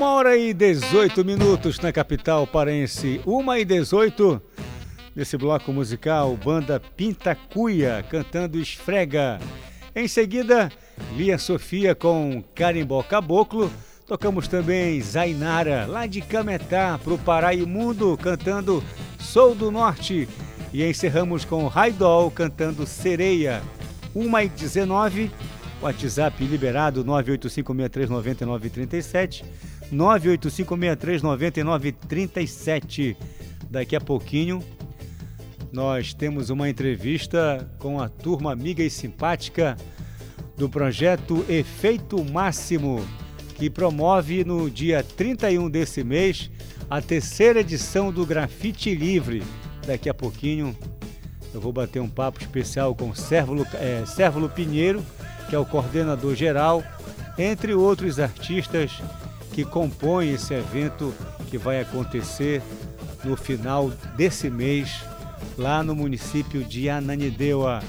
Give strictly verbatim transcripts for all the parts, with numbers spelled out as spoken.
Uma hora e dezoito minutos na capital paraense. Uma e dezoito. Nesse bloco musical, banda Pinta Cuia cantando Esfrega. Em seguida, Lia Sofia com Carimbó Caboclo. Tocamos também Zainara, lá de Cametá, pro Paraimundo, cantando Sou do Norte. E encerramos com Raidol cantando Sereia. uma e dezenove, WhatsApp liberado nove oito cinco seis três nove nove três sete, nove oito cinco seis três nove nove três sete. Daqui a pouquinho nós temos uma entrevista com a turma amiga e simpática do projeto Efeito Máximo, que promove no dia trinta e um desse mês a terceira edição do Grafite Livre. Daqui a pouquinho eu vou bater um papo especial com o Sérvulo, é, Sérvulo Pinheiro, que é o coordenador geral, entre outros artistas que compõem esse evento que vai acontecer no final desse mês, lá no município de Ananindeua.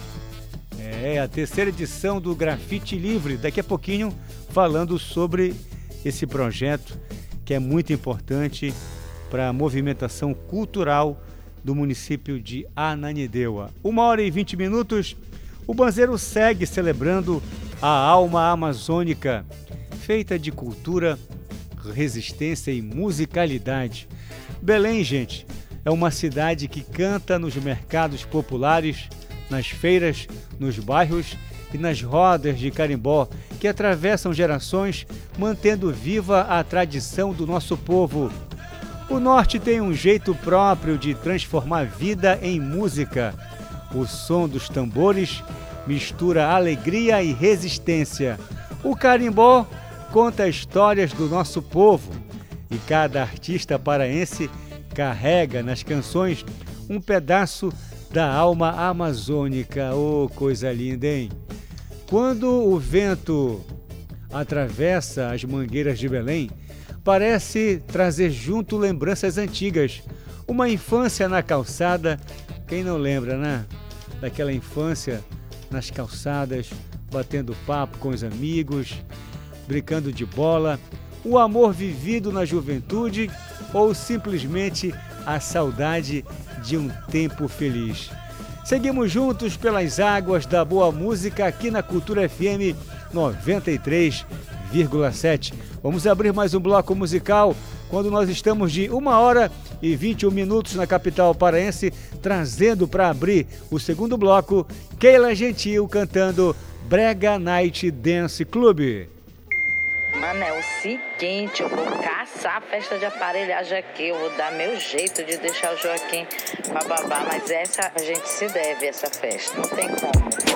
É a terceira edição do Grafite Livre. Daqui a pouquinho falando sobre esse projeto que é muito importante para a movimentação cultural do município de Ananindeua. Uma hora e vinte minutos, o banzeiro segue celebrando a alma amazônica, feita de cultura, resistência e musicalidade. Belém, gente, é uma cidade que canta nos mercados populares, nas feiras, nos bairros e nas rodas de carimbó que atravessam gerações, mantendo viva a tradição do nosso povo. O Norte tem um jeito próprio de transformar a vida em música. O som dos tambores mistura alegria e resistência. O carimbó conta histórias do nosso povo e cada artista paraense carrega nas canções um pedaço da alma amazônica. Oh, coisa linda, hein? Quando o vento atravessa as mangueiras de Belém, parece trazer junto lembranças antigas. Uma infância na calçada, quem não lembra, né? Daquela infância nas calçadas, batendo papo com os amigos, brincando de bola, o amor vivido na juventude ou simplesmente a saudade de um tempo feliz. Seguimos juntos pelas águas da boa música aqui na Cultura F M noventa e três vírgula sete. Vamos abrir mais um bloco musical quando nós estamos de uma hora e vinte e um minutos na capital paraense, trazendo para abrir o segundo bloco Keila Gentil cantando Brega Night Dance Club. Mano, é o seguinte, eu vou caçar a festa de aparelhagem aqui, eu vou dar meu jeito de deixar o Joaquim pra babar, mas essa a gente se deve, essa festa, não tem como.